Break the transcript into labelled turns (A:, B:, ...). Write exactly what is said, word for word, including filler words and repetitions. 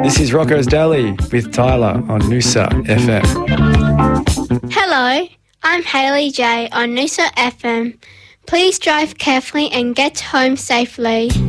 A: This is Rocco's Daily with Tyler on Noosa F M.
B: Hello, I'm Hayley J on Noosa F M. Please drive carefully and get home safely.